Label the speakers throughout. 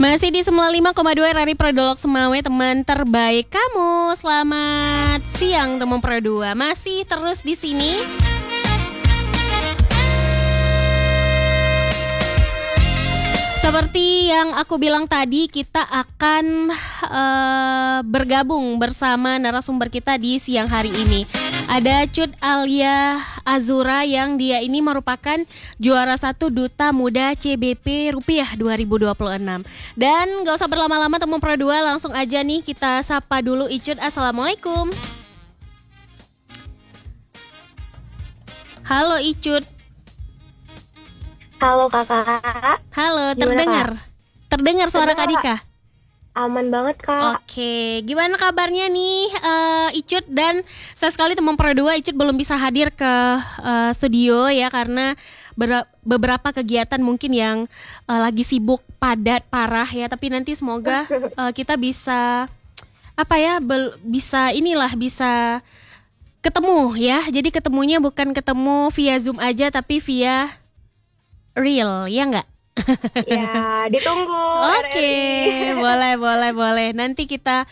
Speaker 1: Masih di 95,2 RRI Prodolog Semawe, teman terbaik kamu. Selamat siang teman Pro 2. Masih terus di sini. Seperti yang aku bilang tadi, kita akan bergabung bersama narasumber kita di siang hari ini. Ada Cut Alia Azura yang dia ini merupakan juara 1 Duta Muda CBP Rupiah 2026. Dan gak usah berlama-lama teman Pro 2, langsung aja nih kita sapa dulu Icut. Assalamualaikum. Halo Icut.
Speaker 2: Halo kakak.
Speaker 1: Halo, terdengar suara Kak Dika?
Speaker 2: Aman banget kak.
Speaker 1: Oke, gimana kabarnya nih Icut? Dan saya sekali teman Pro 2, Icut belum bisa hadir ke studio ya karena beberapa kegiatan mungkin yang lagi sibuk padat parah ya. Tapi nanti semoga kita bisa bisa ketemu ya. Jadi ketemunya bukan ketemu via Zoom aja tapi via real, ya nggak?
Speaker 2: Ya, ditunggu.
Speaker 1: Oke, boleh. Nanti kita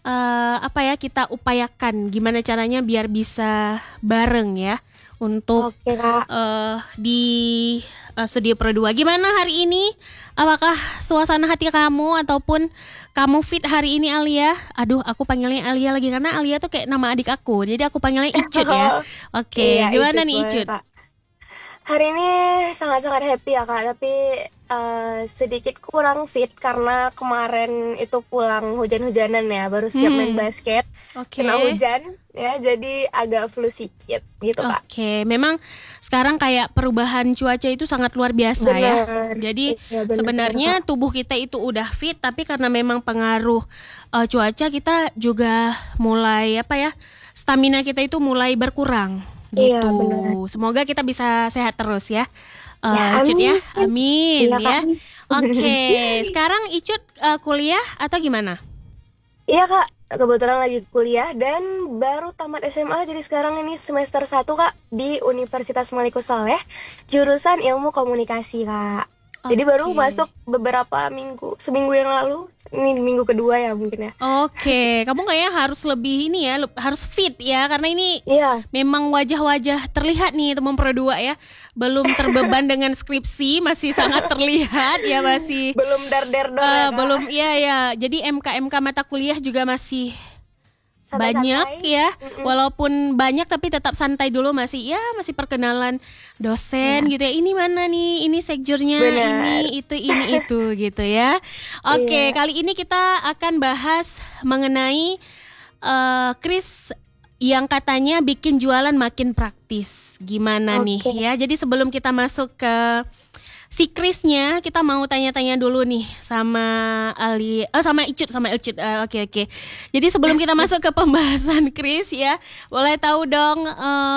Speaker 1: kita upayakan gimana caranya biar bisa bareng ya untuk di studio Pro 2. Gimana hari ini? Apakah suasana hati kamu ataupun kamu fit hari ini Alia? Aduh, aku panggilnya Alia lagi karena Alia tuh kayak nama adik aku. Jadi aku panggilnya Icut ya. Oke, gimana nih Icut?
Speaker 2: Hari ini sangat-sangat happy ya kak, tapi sedikit kurang fit karena kemarin itu pulang hujan-hujanan ya, baru siap main basket, kena hujan ya, jadi agak flu sedikit gitu kak.
Speaker 1: Oke, memang sekarang kayak perubahan cuaca itu sangat luar biasa ya. Jadi sebenarnya tubuh kita itu udah fit, tapi karena memang pengaruh cuaca kita juga mulai stamina kita itu mulai berkurang. Gitu.
Speaker 2: Iya, benar.
Speaker 1: Semoga kita bisa sehat terus ya.
Speaker 2: Amin.
Speaker 1: Icut ya. Amin
Speaker 2: iya,
Speaker 1: ya. Oke, sekarang Icut kuliah atau gimana?
Speaker 2: Iya kak, kebetulan lagi kuliah dan baru tamat SMA, jadi sekarang ini semester 1 kak di Universitas Malik Saleh, jurusan Ilmu Komunikasi kak. Jadi baru masuk beberapa seminggu yang lalu. Ini minggu kedua ya mungkin ya.
Speaker 1: Oke, kamu kayaknya harus lebih harus fit ya, karena ini memang wajah-wajah terlihat nih teman Pro 2 ya. Belum terbeban dengan skripsi, masih sangat terlihat ya, masih
Speaker 2: belum
Speaker 1: belum ya. Jadi MK mata kuliah juga masih banyak ya, walaupun banyak tapi tetap santai dulu, masih perkenalan dosen gitu ya. Ini mana nih, ini sekjurnya, ini itu gitu ya. Oke, kali ini kita akan bahas mengenai Kris yang katanya bikin jualan makin praktis. Gimana nih ya? Jadi sebelum kita masuk ke si Krisnya, kita mau tanya-tanya dulu nih sama Icut. Oke. Jadi sebelum kita masuk ke pembahasan Kris ya, boleh tahu dong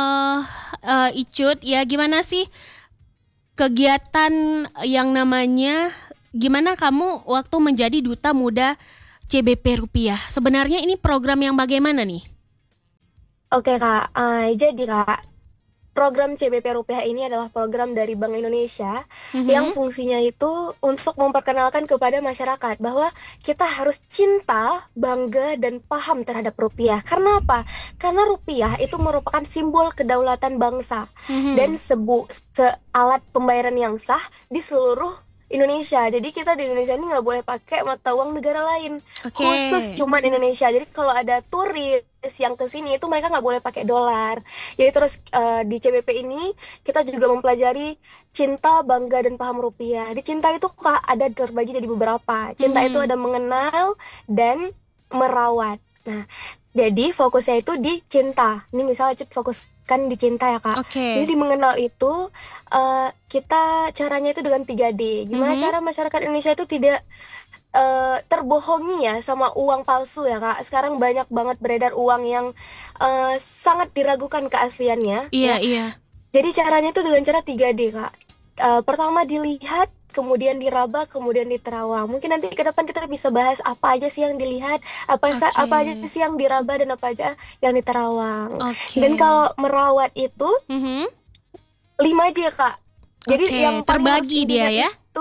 Speaker 1: Icut ya, gimana sih kegiatan yang namanya, gimana kamu waktu menjadi Duta Muda CBP Rupiah? Sebenarnya ini program yang bagaimana nih?
Speaker 2: Oke kak, jadi kak, program CBP Rupiah ini adalah program dari Bank Indonesia yang fungsinya itu untuk memperkenalkan kepada masyarakat bahwa kita harus cinta, bangga, dan paham terhadap rupiah. Karena apa? Karena rupiah itu merupakan simbol kedaulatan bangsa dan alat pembayaran yang sah di seluruh Indonesia. Jadi kita di Indonesia ini nggak boleh pakai mata uang negara lain, khusus cuman Indonesia. Jadi kalau ada turis yang kesini itu mereka nggak boleh pakai dolar. Jadi terus di CBP ini kita juga mempelajari cinta, bangga, dan paham rupiah. Di cinta itu kak ada terbagi jadi beberapa. Cinta itu ada mengenal dan merawat. Nah, jadi fokusnya itu di cinta. Ini misalnya fokuskan di cinta ya kak. Jadi di mengenal itu kita caranya itu dengan 3D. Gimana cara masyarakat Indonesia itu tidak terbohongi ya sama uang palsu ya kak. Sekarang banyak banget beredar uang yang sangat diragukan keasliannya.
Speaker 1: Iya.
Speaker 2: Jadi caranya itu dengan cara 3D kak. Pertama dilihat, kemudian diraba, kemudian diterawang. Mungkin nanti ke depan kita bisa bahas apa aja sih yang dilihat, apa aja sih yang diraba, dan apa aja yang diterawang. Dan kalau merawat itu 5 aja kak. Jadi yang
Speaker 1: terbagi dia ya.
Speaker 2: itu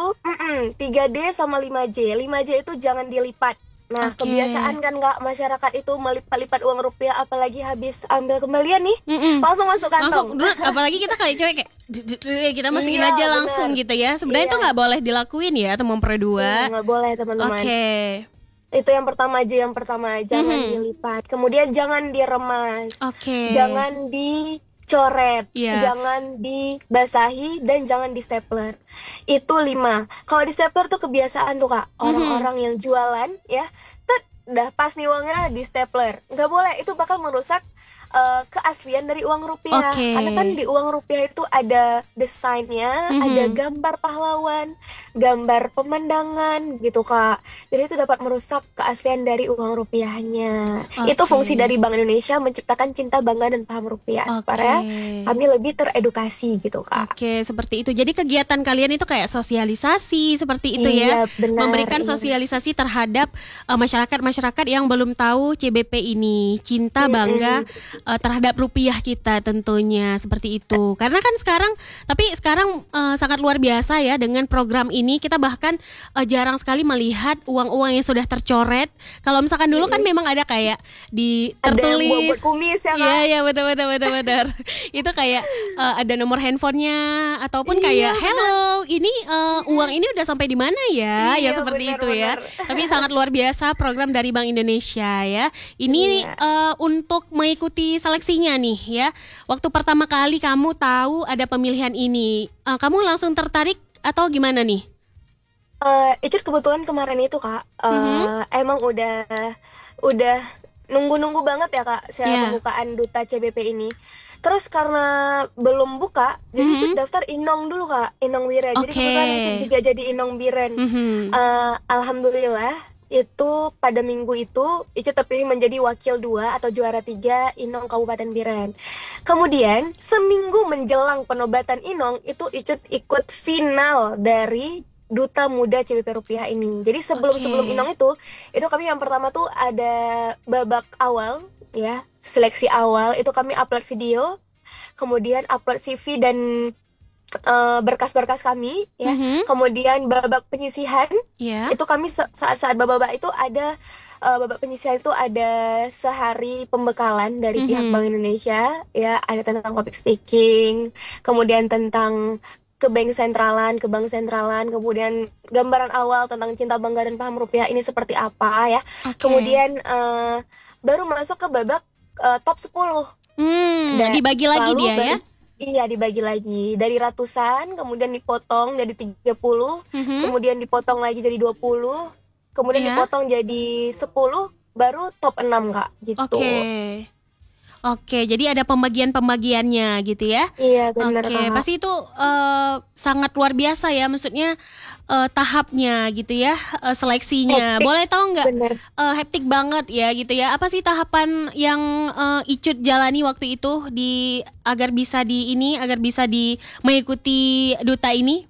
Speaker 2: 3D sama 5J. 5J itu jangan dilipat. Nah,
Speaker 1: Oke.
Speaker 2: kebiasaan kan Kak masyarakat itu melipat-lipat uang rupiah, apalagi habis ambil kembalian nih,
Speaker 1: Mm-mm.
Speaker 2: langsung masuk
Speaker 1: Langsung,
Speaker 2: kantong.
Speaker 1: apalagi kita kayak cewek kayak kita masukin
Speaker 2: Iya,
Speaker 1: aja
Speaker 2: benar.
Speaker 1: langsung gitu ya. Sebenarnya
Speaker 2: Iya.
Speaker 1: itu nggak boleh dilakuin ya teman berdua.
Speaker 2: Nggak boleh teman-teman.
Speaker 1: Oke.
Speaker 2: Itu yang pertama jangan dilipat. Kemudian jangan diremas,
Speaker 1: Oke.
Speaker 2: jangan dicoret,
Speaker 1: Iya.
Speaker 2: jangan dibasahi, dan jangan di stapler. Itu 5. Kalau di stapler tuh kebiasaan tuh Kak, orang-orang yang jualan ya, udah pas nih uangnya di stapler. Nggak boleh, itu bakal merusak keaslian dari uang rupiah.
Speaker 1: Oke.
Speaker 2: Karena kan di uang rupiah itu ada desainnya, ada gambar pahlawan, gambar pemandangan gitu Kak. Jadi itu dapat merusak keaslian dari uang rupiahnya. Itu
Speaker 1: Oke.
Speaker 2: fungsi dari Bank Indonesia, menciptakan cinta, bangga, dan paham rupiah supaya kami lebih teredukasi gitu Kak.
Speaker 1: Oke, seperti itu. Jadi kegiatan kalian itu kayak sosialisasi seperti itu
Speaker 2: Iya,
Speaker 1: ya.
Speaker 2: benar,
Speaker 1: Memberikan
Speaker 2: iya.
Speaker 1: sosialisasi terhadap masyarakat-masyarakat yang belum tahu CBP ini, cinta bangga terhadap rupiah kita tentunya seperti itu. Karena kan sekarang sangat luar biasa ya dengan program ini. Kita bahkan jarang sekali melihat uang-uang yang sudah tercoret. Kalau misalkan dulu kan memang ada kayak
Speaker 2: Ada yang
Speaker 1: tertulis.
Speaker 2: buat kumis ya Kak.
Speaker 1: Iya benar. Itu kayak ada nomor handphonenya ataupun kayak hello, ini uang ini udah sampai di mana ya? Ya
Speaker 2: Iya,
Speaker 1: seperti
Speaker 2: benar,
Speaker 1: itu ya.
Speaker 2: benar.
Speaker 1: Tapi sangat luar biasa program dari Bank Indonesia ya. Ini untuk mengikuti seleksinya nih ya. Waktu pertama kali kamu tahu ada pemilihan ini, kamu langsung tertarik atau gimana nih?
Speaker 2: Icut kebetulan kemarin itu Kak, emang udah nunggu banget ya Kak
Speaker 1: Iya.
Speaker 2: pembukaan duta CBP ini. Terus karena belum buka, jadi Icut daftar Inong dulu Kak, Inong Biren. Jadi
Speaker 1: Oke.
Speaker 2: kebetulan Icut juga jadi Inong Biren. Alhamdulillah itu pada minggu itu Icut terpilih menjadi wakil 2 atau juara 3 Inong Kabupaten Biren. Kemudian seminggu menjelang penobatan Inong itu Icut ikut final dari Duta Muda CBP Rupiah ini. Jadi sebelum Inong itu kami yang pertama tuh ada babak awal ya, seleksi awal itu kami upload video, kemudian upload CV dan berkas-berkas kami ya. Kemudian babak penyisihan
Speaker 1: Iya.
Speaker 2: itu kami saat babak itu ada babak penyisihan itu ada sehari pembekalan dari pihak Bank Indonesia ya, ada tentang public speaking, kemudian tentang ke bank sentralan, kemudian gambaran awal tentang cinta bangga dan paham rupiah ini seperti apa ya. Kemudian baru masuk ke babak top 10.
Speaker 1: Dibagi lagi dia ya.
Speaker 2: Iya, dibagi lagi dari ratusan, kemudian dipotong jadi 30, kemudian dipotong lagi jadi 20, kemudian dipotong jadi 10, baru top 6 Kak, gitu.
Speaker 1: Oke, jadi ada pembagian-pembagiannya gitu ya.
Speaker 2: Iya, benar
Speaker 1: Oke,
Speaker 2: Kak.
Speaker 1: pasti itu sangat luar biasa ya, maksudnya tahapnya gitu ya, seleksinya.
Speaker 2: Hektik,
Speaker 1: Boleh tahu nggak?
Speaker 2: benar.
Speaker 1: Hektik banget ya gitu ya. Apa sih tahapan yang Icut jalani waktu itu agar bisa mengikuti duta ini?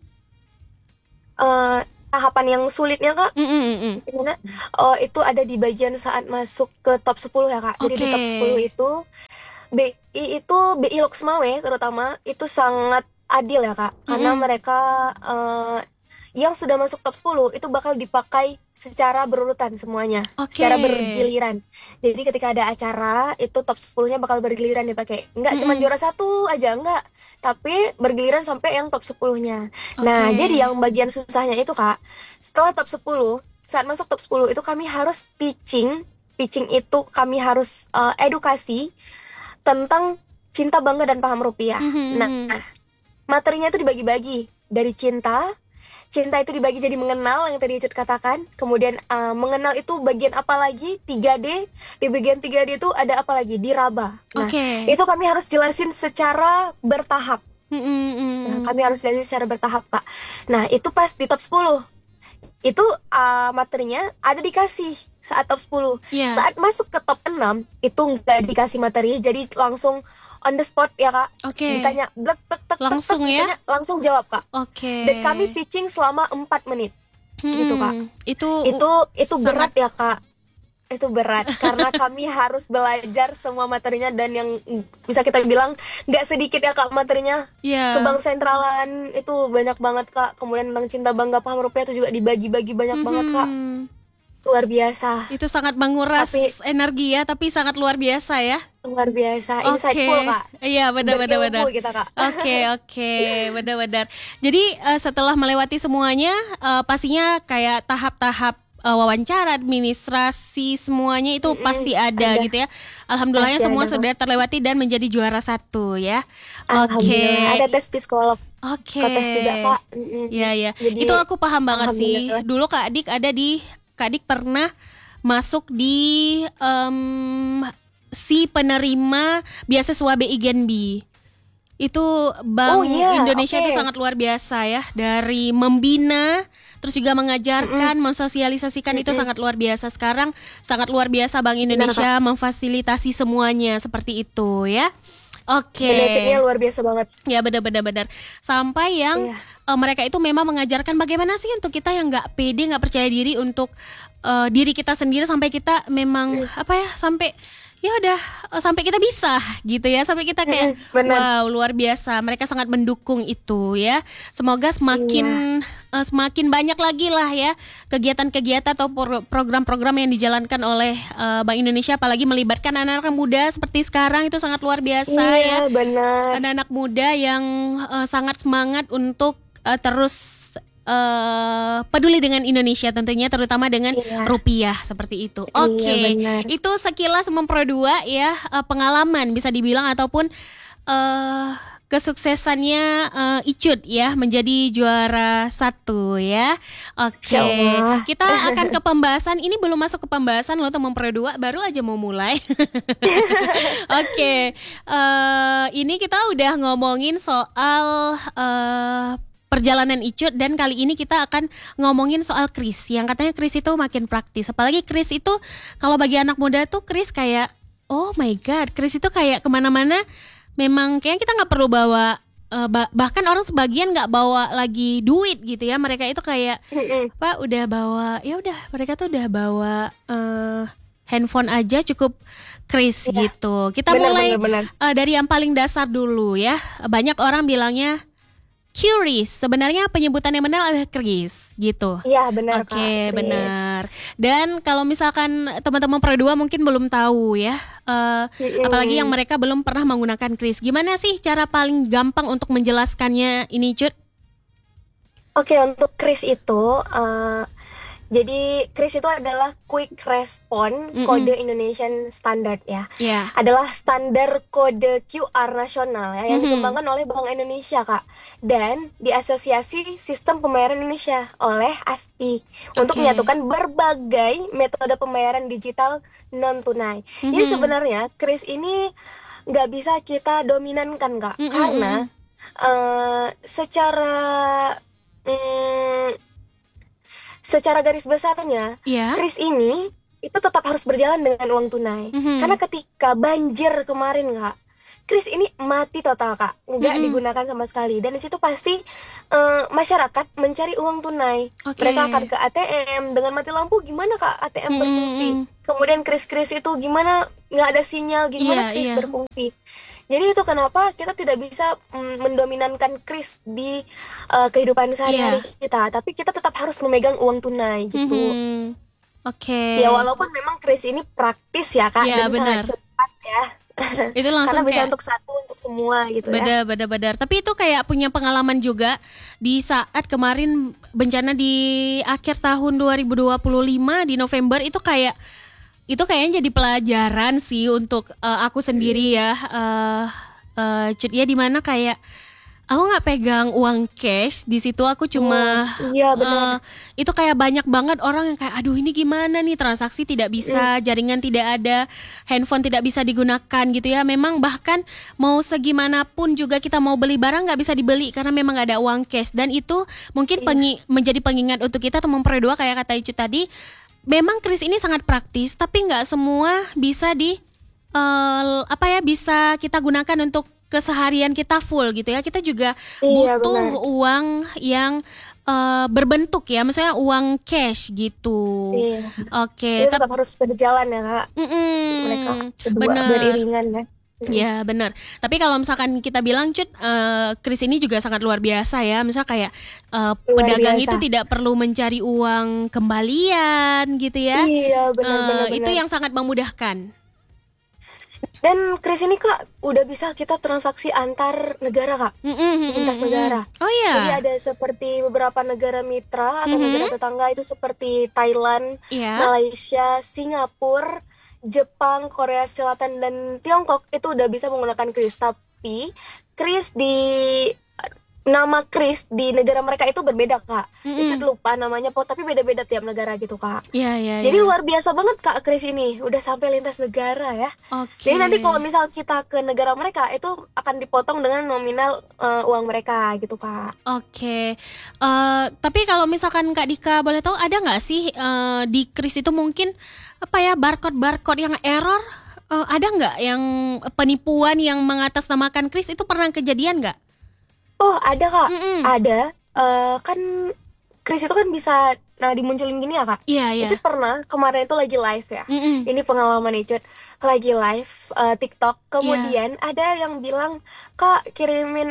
Speaker 2: Tahapan yang sulitnya Kak, gimana? Itu ada di bagian saat masuk ke top 10 ya Kak. Jadi di top 10 itu BI Loksmawe terutama itu sangat adil ya Kak. Karena mereka yang sudah masuk top 10 itu bakal dipakai secara berurutan semuanya, secara bergiliran. Jadi ketika ada acara itu top 10-nya bakal bergiliran dipakai. Enggak cuma juara 1 aja, enggak, tapi bergiliran sampai yang top 10-nya. Nah, jadi yang bagian susahnya itu Kak, setelah top 10, saat masuk top 10 itu kami harus pitching itu kami harus edukasi tentang cinta bangga dan paham rupiah. Nah, materinya itu dibagi-bagi dari cinta itu dibagi jadi mengenal yang tadi Icut katakan. Kemudian mengenal itu bagian apa lagi? 3D. Di bagian 3D itu ada apa lagi? Diraba. Nah, itu kami harus jelasin secara bertahap. Nah, kami harus jelasin secara bertahap Kak. Nah, itu pas di top 10 itu materinya ada dikasih saat top 10. Saat masuk ke top 6 itu nggak dikasih materi, jadi langsung on the spot ya Kak. Ditanya blek tek
Speaker 1: langsung ya,
Speaker 2: ditanya, langsung jawab Kak. Dan kami pitching selama 4 menit gitu Kak. Itu
Speaker 1: sangat
Speaker 2: berat ya Kak. itu berat karena kami harus belajar semua materinya, dan yang bisa kita bilang nggak sedikit ya Kak materinya. Ke
Speaker 1: Ya.
Speaker 2: bank sentralan itu banyak banget Kak. Kemudian tentang cinta bangga paham rupiah itu juga dibagi-bagi banyak banget Kak.
Speaker 1: Mhm.
Speaker 2: Luar biasa.
Speaker 1: Itu sangat
Speaker 2: Tapi
Speaker 1: menguras energi ya, tapi sangat luar biasa ya.
Speaker 2: luar biasa, insightful
Speaker 1: Oke,
Speaker 2: Kak.
Speaker 1: iya benar benar benar.
Speaker 2: Berilmu kita Kak.
Speaker 1: Oke oke, benar-benar. Jadi setelah melewati semuanya, pastinya kayak tahap-tahap wawancara, administrasi semuanya itu
Speaker 2: Mm-mm,
Speaker 1: pasti ada
Speaker 2: ada,
Speaker 1: gitu ya. Alhamdulillahnya
Speaker 2: pasti
Speaker 1: semua
Speaker 2: ada Kak.
Speaker 1: sudah terlewati dan menjadi juara satu ya.
Speaker 2: Alhamdulillah.
Speaker 1: Oke,
Speaker 2: Ada tes psikolog,
Speaker 1: oke.
Speaker 2: tes juga Kak. Mm-mm.
Speaker 1: Ya ya. Itu
Speaker 2: Jadi
Speaker 1: aku paham banget sih.
Speaker 2: alhamdulillah.
Speaker 1: Dulu Kak Adik pernah masuk di si penerima beasiswa BI Genbi. Itu
Speaker 2: Oh
Speaker 1: Bank
Speaker 2: iya,
Speaker 1: Indonesia
Speaker 2: oke.
Speaker 1: itu sangat luar biasa ya, dari membina terus juga
Speaker 2: Mm-mm,
Speaker 1: mengajarkan, mensosialisasikan itu
Speaker 2: mm-mm.
Speaker 1: sangat luar biasa. Sekarang sangat luar biasa Bank
Speaker 2: Benar Kak.
Speaker 1: Indonesia memfasilitasi semuanya seperti itu ya. Oke.
Speaker 2: Benefitnya luar biasa banget.
Speaker 1: Ya benar-benar benar. Sampai yang
Speaker 2: Iya.
Speaker 1: mereka itu memang mengajarkan bagaimana sih untuk kita yang nggak pede, nggak percaya diri untuk diri kita sendiri, sampai kita memang apa ya, sampai ya udah sampai kita bisa gitu ya, sampai kita kayak
Speaker 2: Benar.
Speaker 1: wow luar biasa. Mereka sangat mendukung itu ya. Semoga
Speaker 2: Iya.
Speaker 1: semakin banyak lagi lah ya kegiatan-kegiatan atau program-program yang dijalankan oleh Bank Indonesia, apalagi melibatkan anak-anak muda seperti sekarang itu sangat luar biasa ya.
Speaker 2: Iya, benar.
Speaker 1: Anak-anak muda yang sangat semangat untuk terus peduli dengan Indonesia tentunya, terutama dengan
Speaker 2: Iya.
Speaker 1: rupiah seperti itu.
Speaker 2: Iya,
Speaker 1: Oke,
Speaker 2: benar.
Speaker 1: itu sekilas Mempro 2 ya, pengalaman bisa dibilang ataupun eh kesuksesannya Icut ya menjadi juara satu ya.
Speaker 2: Insya
Speaker 1: Oke,
Speaker 2: Allah.
Speaker 1: kita akan ke pembahasan. Ini belum masuk ke pembahasan loh, teman Mempro 2 baru aja mau mulai. Oke, ini kita udah ngomongin soal perjalanan Icut, dan kali ini kita akan ngomongin soal kris. Yang katanya kris itu makin praktis. Apalagi kris itu kalau bagi anak muda tuh kris kayak oh my god, kris itu kayak kemana-mana. Memang kayaknya kita nggak perlu bawa bahkan orang sebagian nggak bawa lagi duit gitu ya. Mereka itu kayak
Speaker 2: Mm-mm.
Speaker 1: apa udah bawa, ya udah mereka tuh udah bawa handphone aja cukup kris
Speaker 2: Iya,
Speaker 1: gitu. Kita
Speaker 2: benar,
Speaker 1: mulai
Speaker 2: benar, benar.
Speaker 1: dari yang paling dasar dulu ya. Banyak orang bilangnya QRIS, sebenarnya penyebutan yang benar adalah kris gitu.
Speaker 2: Iya, benar Kak.
Speaker 1: Oke,
Speaker 2: Kris.
Speaker 1: benar. Dan kalau misalkan teman-teman Pro 2 mungkin belum tahu ya, apalagi yang
Speaker 2: Mm-mm.
Speaker 1: mereka belum pernah menggunakan kris. Gimana sih cara paling gampang untuk menjelaskannya ini, Cut?
Speaker 2: Oke, untuk kris itu, jadi kris itu adalah Quick Response
Speaker 1: Mm-mm.
Speaker 2: Kode Indonesian Standard ya.
Speaker 1: Ya.
Speaker 2: Adalah standar kode QR nasional ya, yang
Speaker 1: Mhm.
Speaker 2: dikembangkan oleh Bank Indonesia Kak, dan diasosiasi Sistem Pembayaran Indonesia oleh ASPI untuk
Speaker 1: Oke.
Speaker 2: menyatukan berbagai metode pembayaran digital non tunai. Jadi
Speaker 1: Mhm.
Speaker 2: sebenarnya kris ini nggak bisa kita dominankan Kak,
Speaker 1: Mm-mm,
Speaker 2: karena
Speaker 1: mm-mm.
Speaker 2: secara mm, secara garis besarnya,
Speaker 1: Ya.
Speaker 2: kris ini itu tetap harus berjalan dengan uang tunai.
Speaker 1: Mhm.
Speaker 2: Karena ketika banjir kemarin Kak, kris ini mati total Kak, nggak
Speaker 1: Mm-mm.
Speaker 2: digunakan sama sekali. Dan di situ pasti masyarakat mencari uang tunai.
Speaker 1: Oke.
Speaker 2: Mereka akan ke ATM, dengan mati lampu gimana Kak ATM berfungsi?
Speaker 1: Mm-mm.
Speaker 2: Kemudian kris-kris itu gimana nggak ada sinyal,
Speaker 1: Iya,
Speaker 2: gimana kris
Speaker 1: iya.
Speaker 2: berfungsi? Jadi itu kenapa kita tidak bisa mendominankan kris di kehidupan sehari-hari
Speaker 1: Iya.
Speaker 2: kita, tapi kita tetap harus memegang uang tunai gitu.
Speaker 1: Mhm. Oke.
Speaker 2: Ya walaupun memang kris ini praktis ya Kak,
Speaker 1: Iya,
Speaker 2: dan
Speaker 1: benar.
Speaker 2: sangat cepat ya,
Speaker 1: Itu
Speaker 2: karena
Speaker 1: langsung
Speaker 2: bisa
Speaker 1: kayak
Speaker 2: untuk satu untuk semua gitu ya.
Speaker 1: Benar-benar. Tapi itu kayak punya pengalaman juga di saat kemarin bencana di akhir tahun 2025 di November itu kayaknya jadi pelajaran sih untuk aku sendiri ya. Cut ya, dimana kayak aku nggak pegang uang cash di situ, aku cuma
Speaker 2: Iya benar.
Speaker 1: itu kayak banyak banget orang yang kayak aduh ini gimana nih, transaksi tidak bisa, jaringan tidak ada, handphone tidak bisa digunakan gitu ya. Memang bahkan mau segimanapun juga kita mau beli barang nggak bisa dibeli karena memang nggak ada uang cash. Dan itu mungkin menjadi pengingat untuk kita teman Pro 2 kayak kata Icu tadi. Memang kris ini sangat praktis, tapi nggak semua bisa bisa kita gunakan untuk keseharian kita full gitu ya. Kita juga
Speaker 2: Iya
Speaker 1: butuh
Speaker 2: benar.
Speaker 1: uang yang berbentuk ya, misalnya uang cash gitu.
Speaker 2: Iya.
Speaker 1: Oke,
Speaker 2: Itu tetap harus berjalan ya Kak. Mereka kedua
Speaker 1: bener.
Speaker 2: beriringan ya.
Speaker 1: Ya benar. Tapi kalau misalkan kita bilang Cut, Kris ini juga sangat luar biasa ya. Misal kayak
Speaker 2: Luar
Speaker 1: pedagang
Speaker 2: biasa.
Speaker 1: itu tidak perlu mencari uang kembalian gitu ya.
Speaker 2: Iya, benar-benar
Speaker 1: Itu
Speaker 2: benar.
Speaker 1: yang sangat memudahkan.
Speaker 2: Dan kris ini Kak, udah bisa kita transaksi antar negara Kak, lintas negara.
Speaker 1: Oh
Speaker 2: Jadi
Speaker 1: ya,
Speaker 2: ada seperti beberapa negara mitra atau
Speaker 1: mm-mm.
Speaker 2: negara tetangga itu seperti Thailand,
Speaker 1: Ya,
Speaker 2: Malaysia, Singapura, Jepang, Korea Selatan dan Tiongkok itu udah bisa menggunakan kris. Tapi kris di nama kris di negara mereka itu berbeda Kak. Icut lupa namanya, tapi beda-beda tiap negara gitu Kak.
Speaker 1: ya, ya,
Speaker 2: Jadi
Speaker 1: ya.
Speaker 2: luar biasa banget Kak kris ini, udah sampai lintas negara ya. Jadi
Speaker 1: Oke,
Speaker 2: nanti kalau misal kita ke negara mereka itu akan dipotong dengan nominal uang mereka gitu Kak.
Speaker 1: oke. Tapi kalau misalkan Kak Dika boleh tahu ada nggak sih di Kris itu mungkin apa ya barcode yang error? Ada nggak yang penipuan yang mengatasnamakan Kris itu pernah kejadian nggak?
Speaker 2: Oh ada Kak,
Speaker 1: Mm-mm.
Speaker 2: ada. Kan kris itu kan bisa dimunculin gini ya Kak.
Speaker 1: Iya, iya.
Speaker 2: Icut pernah kemarin itu lagi live ya.
Speaker 1: Mm-mm.
Speaker 2: Ini pengalaman Icut lagi live TikTok.
Speaker 1: Iya.
Speaker 2: Kemudian ada yang bilang Kak kirimin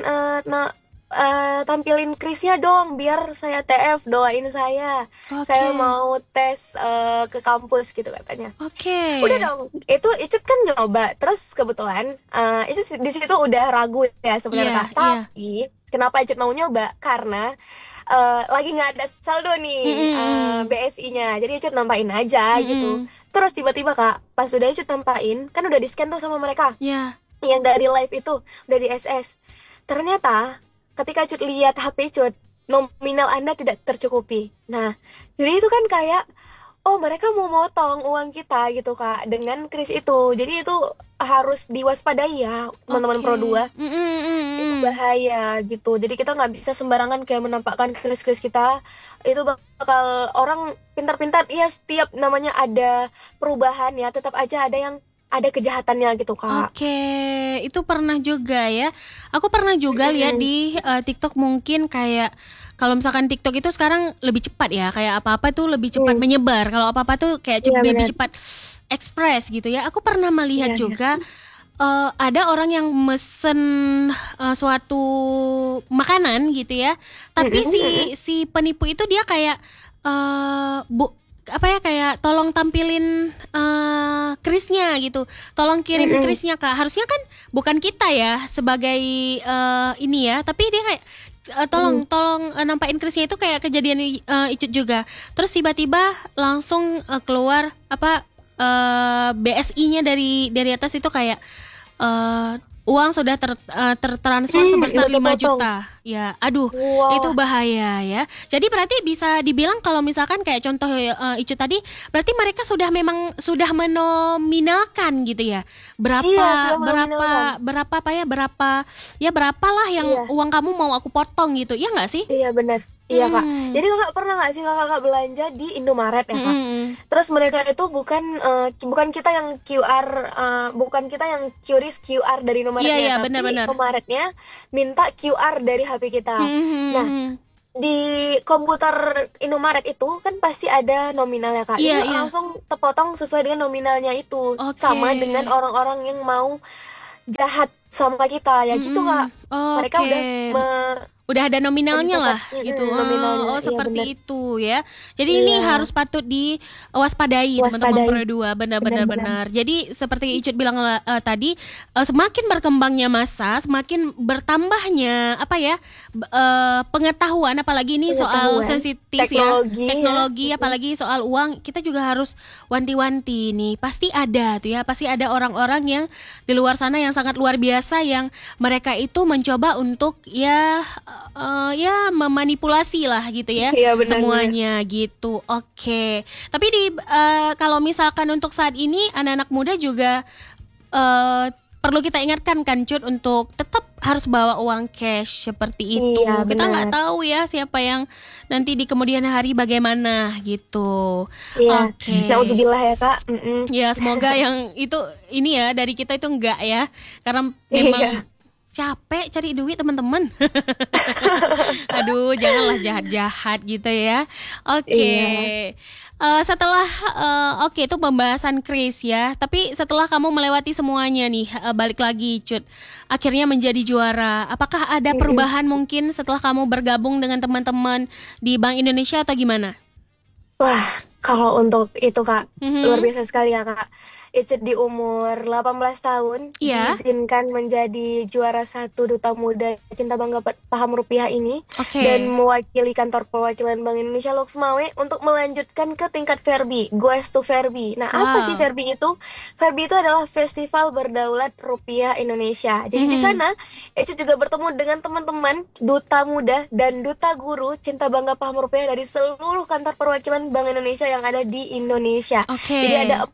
Speaker 2: tampilin krisnya dong biar saya TF doain saya. Saya
Speaker 1: Oke.
Speaker 2: mau tes ke kampus gitu katanya.
Speaker 1: Oke.
Speaker 2: Udah dong, itu Icut kan nyoba. Terus kebetulan Icut di situ udah ragu ya sebenarnya
Speaker 1: Iya,
Speaker 2: Kak.
Speaker 1: iya.
Speaker 2: Tapi kenapa Icut mau nyoba? Karena lagi nggak ada saldo nih
Speaker 1: Mm-mm.
Speaker 2: BSI-nya. Jadi Icut nampain aja gitu.
Speaker 1: Mm-mm.
Speaker 2: Terus tiba-tiba Kak, pas udah Icut nampain, kan udah di-scan tuh sama mereka.
Speaker 1: Iya.
Speaker 2: Yang dari live itu udah di SS. Ternyata ketika Icut lihat HP Icut, nominal Anda tidak tercukupi. Nah, jadi itu kan kayak oh mereka mau motong uang kita gitu Kak dengan kris itu. Jadi itu harus diwaspadai ya teman-teman
Speaker 1: Oke.
Speaker 2: Pro 2. Itu
Speaker 1: Mm-mm.
Speaker 2: bahaya gitu. Jadi kita nggak bisa sembarangan kayak menampakkan kris-kris kita. Itu bakal orang pintar-pintar. Iya setiap namanya ada perubahan ya tetap aja ada kejahatannya gitu Kak.
Speaker 1: Oke, itu pernah juga ya. Aku pernah juga lihat di TikTok mungkin kayak kalau misalkan TikTok itu sekarang lebih cepat ya, kayak apa-apa tuh lebih cepat menyebar. Kalau apa-apa tuh kayak
Speaker 2: Iya
Speaker 1: lebih
Speaker 2: benar.
Speaker 1: cepat ekspres gitu ya. Aku pernah melihat
Speaker 2: Iya, iya.
Speaker 1: juga ada orang yang mesen suatu makanan gitu ya. Tapi si penipu itu dia kayak bu apa ya kayak tolong tampilin krisnya gitu, tolong kirim krisnya Kak. Harusnya kan bukan kita ya sebagai ini ya, tapi dia kayak tolong nampain krisnya itu kayak kejadian Icut juga. Terus tiba-tiba langsung keluar apa BSI-nya dari atas itu kayak uang sudah tertransfer sebesar
Speaker 2: Udah
Speaker 1: 5
Speaker 2: kepotong.
Speaker 1: juta. Ya, aduh, itu
Speaker 2: Wah,
Speaker 1: bahaya ya. Jadi berarti bisa dibilang kalau misalkan kayak contoh Icu tadi, berarti mereka sudah menominalkan gitu ya.
Speaker 2: iya sudah menominalkan.
Speaker 1: Berapa apa ya? Berapalah yang
Speaker 2: Iya.
Speaker 1: uang kamu mau aku potong gitu. Iya nggak sih?
Speaker 2: Iya benar. Iya Kak.
Speaker 1: Hmm.
Speaker 2: Jadi Kakak pernah nggak sih Kakak belanja di Indomaret ya Kak?
Speaker 1: Mm-mm.
Speaker 2: Terus mereka itu bukan kita yang QR, bukan kita yang QRIS QR dari
Speaker 1: Iya, iya,
Speaker 2: Indomaretnya, tapi
Speaker 1: benar-benar.
Speaker 2: Indomaretnya minta QR dari HP kita. Nah,
Speaker 1: Mm-mm.
Speaker 2: di komputer Indomaret itu kan pasti ada nominalnya Kak.
Speaker 1: Iya,
Speaker 2: Jadi
Speaker 1: iya.
Speaker 2: langsung terpotong sesuai dengan nominalnya itu.
Speaker 1: Oke.
Speaker 2: Sama dengan orang-orang yang mau jahat sama kita ya gitu Kak. Mereka
Speaker 1: Oke. Udah ada nominalnya lah
Speaker 2: mencatat
Speaker 1: gitu.
Speaker 2: nominalnya.
Speaker 1: Oh,
Speaker 2: Iya benar.
Speaker 1: seperti itu ya. Jadi ini
Speaker 2: Iya,
Speaker 1: harus patut diwaspadai teman-teman
Speaker 2: waspadai.
Speaker 1: Pro 2. Benar-benar
Speaker 2: Benar-benar.
Speaker 1: benar. Jadi seperti Icut bilang tadi, semakin berkembangnya masa, semakin bertambahnya apa ya? Pengetahuan apalagi ini soal
Speaker 2: Pengetahuan,
Speaker 1: sensitif ya.
Speaker 2: teknologi ya.
Speaker 1: Teknologi apalagi soal uang, kita juga harus wanti-wanti nih. Pasti ada tuh ya, pasti ada orang-orang yang di luar sana yang sangat luar biasa yang mereka itu mencoba untuk ya memanipulasi lah gitu ya
Speaker 2: Iya benar-benar.
Speaker 1: semuanya gitu. Oke. Tapi kalau misalkan untuk saat ini anak-anak muda juga perlu kita ingatkan kan Cut untuk tetap harus bawa uang cash seperti itu.
Speaker 2: Iya
Speaker 1: Kita nggak
Speaker 2: benar.
Speaker 1: tahu ya siapa yang nanti di kemudian hari bagaimana gitu.
Speaker 2: Iya.
Speaker 1: Oke.
Speaker 2: Nauzubillah ya Kak.
Speaker 1: Ya semoga yang itu ini ya dari kita itu enggak ya, karena
Speaker 2: Iya.
Speaker 1: memang capek cari duit teman-teman. Aduh, janganlah jahat-jahat gitu ya. Oke.
Speaker 2: Iya.
Speaker 1: Setelah oke itu pembahasan Chris ya. Tapi setelah kamu melewati semuanya nih, balik lagi Cut. Akhirnya menjadi juara. Apakah ada
Speaker 2: Mm-mm.
Speaker 1: perubahan mungkin setelah kamu bergabung dengan teman-teman di Bank Indonesia atau gimana?
Speaker 2: Wah, kalau untuk itu Kak, luar
Speaker 1: Mhm.
Speaker 2: biasa sekali ya Kak. Icut di umur 18 tahun
Speaker 1: Iya.
Speaker 2: diizinkan menjadi juara satu Duta Muda Cinta Bangga Paham Rupiah ini dan
Speaker 1: Oke.
Speaker 2: mewakili kantor perwakilan Bank Indonesia Loksmawe untuk melanjutkan ke tingkat Verbi, Goes to Verbi. Nah, apa sih
Speaker 1: Wow.
Speaker 2: Verbi itu? Verbi itu adalah Festival Berdaulat Rupiah Indonesia. Jadi di
Speaker 1: Mhm.
Speaker 2: sana Icut juga bertemu dengan teman-teman duta muda dan duta guru Cinta Bangga Paham Rupiah dari seluruh kantor perwakilan Bank Indonesia yang ada di Indonesia.
Speaker 1: Oke.
Speaker 2: Jadi ada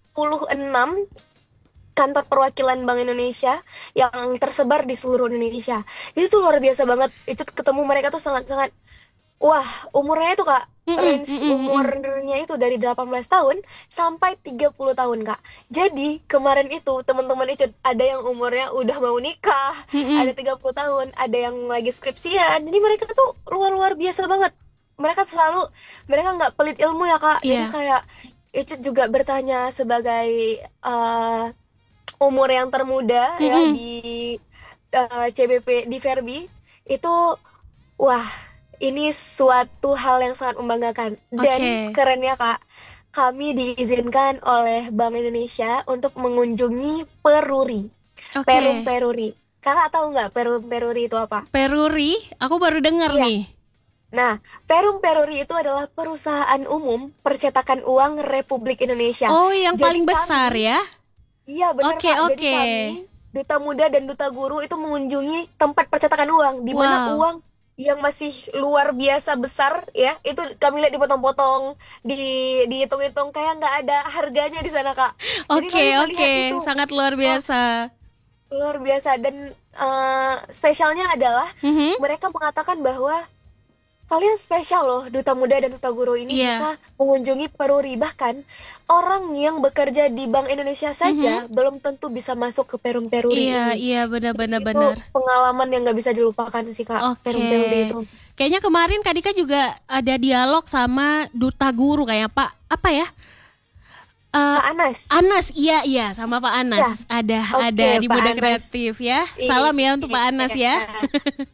Speaker 2: 46 kantor perwakilan Bank Indonesia yang tersebar di seluruh Indonesia. Itu tuh luar biasa banget. Itu ketemu mereka tuh sangat-sangat wah, umurnya itu Kak,
Speaker 1: Mhm,
Speaker 2: range
Speaker 1: mhm, mhm.
Speaker 2: umurnya itu dari 18 tahun sampai 30 tahun Kak. Jadi kemarin itu teman-teman Icut ada yang umurnya udah mau nikah, ada
Speaker 1: Mhm.
Speaker 2: 30 tahun, ada yang lagi skripsian. Jadi mereka tuh luar-luar biasa banget. Mereka nggak pelit ilmu ya Kak. Jadi
Speaker 1: Iya.
Speaker 2: kayak Icut juga bertanya sebagai eh, umur yang termuda ya
Speaker 1: Mhm.
Speaker 2: di CBP di Verbi itu wah ini suatu hal yang sangat membanggakan dan
Speaker 1: Oke.
Speaker 2: kerennya Kak kami diizinkan oleh Bank Indonesia untuk mengunjungi Peruri Perum
Speaker 1: Oke.
Speaker 2: Peruri. Kakak tahu nggak Perum Peruri itu apa?
Speaker 1: Peruri, aku baru dengar
Speaker 2: Iya.
Speaker 1: nih.
Speaker 2: Nah, Perum Peruri itu adalah perusahaan umum percetakan uang Republik Indonesia.
Speaker 1: Oh, yang
Speaker 2: Jadi
Speaker 1: paling
Speaker 2: kami
Speaker 1: besar ya?
Speaker 2: Iya bener
Speaker 1: Oke,
Speaker 2: Kak, jadi
Speaker 1: oke.
Speaker 2: kami Duta Muda dan Duta Guru itu mengunjungi tempat percetakan uang di mana
Speaker 1: Wow.
Speaker 2: uang yang masih luar biasa besar ya itu kami lihat dipotong-potong di dihitung-hitung kayak nggak ada harganya di sana Kak. Jadi
Speaker 1: Oke,
Speaker 2: kami
Speaker 1: oke.
Speaker 2: melihat itu
Speaker 1: Sangat luar
Speaker 2: wah
Speaker 1: biasa.
Speaker 2: luar biasa dan spesialnya adalah
Speaker 1: Mhm.
Speaker 2: mereka mengatakan bahwa kalian spesial loh, Duta Muda dan Duta Guru ini
Speaker 1: Iya.
Speaker 2: bisa mengunjungi Peruri. Bahkan orang yang bekerja di Bank Indonesia
Speaker 1: Mhm.
Speaker 2: saja belum tentu bisa masuk ke Perum Peruri
Speaker 1: Iya,
Speaker 2: ini.
Speaker 1: iya benar-benar
Speaker 2: Jadi itu
Speaker 1: benar.
Speaker 2: pengalaman yang nggak bisa dilupakan sih Kak, Perum
Speaker 1: Oke.
Speaker 2: Peruri itu.
Speaker 1: Kayaknya kemarin Kak Dika juga ada dialog sama duta guru kayak Pak apa ya? Eh,
Speaker 2: Kak Anas.
Speaker 1: Anas, iya iya sama Pak Anas.
Speaker 2: Ya,
Speaker 1: Ada
Speaker 2: oke
Speaker 1: di
Speaker 2: Pak
Speaker 1: Muda
Speaker 2: Anas.
Speaker 1: Kreatif ya. Salam ya untuk Pak Anas ya.
Speaker 2: Iya.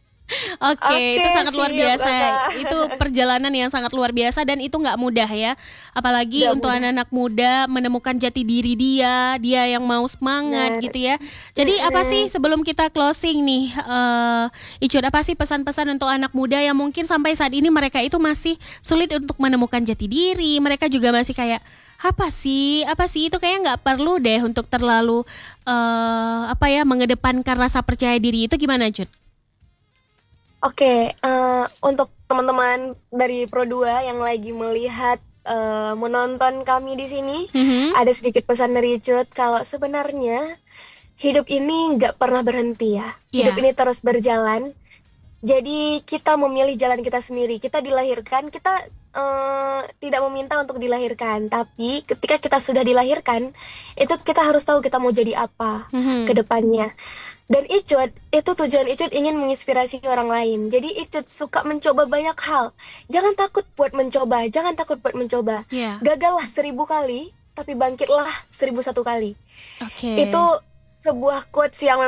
Speaker 1: Oke,
Speaker 2: Oke,
Speaker 1: itu sangat luar
Speaker 2: siap
Speaker 1: biasa.
Speaker 2: Kakak.
Speaker 1: Itu perjalanan yang sangat luar biasa dan itu nggak mudah ya. Apalagi
Speaker 2: Gak
Speaker 1: untuk
Speaker 2: mudah.
Speaker 1: anak-anak muda menemukan jati diri dia yang mau semangat
Speaker 2: Benar.
Speaker 1: gitu ya. Jadi apa sih
Speaker 2: Mm-mm.
Speaker 1: sebelum kita closing nih, Icud, apa sih pesan-pesan untuk anak muda yang mungkin sampai saat ini mereka itu masih sulit untuk menemukan jati diri. Mereka juga masih kayak apa sih itu kayak nggak perlu deh untuk terlalu apa ya mengedepankan rasa percaya diri itu gimana, Cut?
Speaker 2: Oke, untuk teman-teman dari Pro 2 yang lagi melihat menonton kami di sini,
Speaker 1: Mhm.
Speaker 2: ada sedikit pesan dari Cut kalau sebenarnya hidup ini nggak pernah berhenti ya. Hidup
Speaker 1: Iya.
Speaker 2: ini terus berjalan. Jadi kita memilih jalan kita sendiri. Kita dilahirkan, kita tidak meminta untuk dilahirkan, tapi ketika kita sudah dilahirkan, itu kita harus tahu kita mau jadi apa ke
Speaker 1: Mhm.
Speaker 2: depannya. Dan Icut, itu tujuan Icut ingin menginspirasi orang lain. Jadi Icut suka mencoba banyak hal. Jangan takut buat mencoba, jangan takut buat mencoba.
Speaker 1: Iya.
Speaker 2: Gagallah 1000 kali, tapi bangkitlah 1001 kali.
Speaker 1: Oke.
Speaker 2: Itu sebuah quotes yang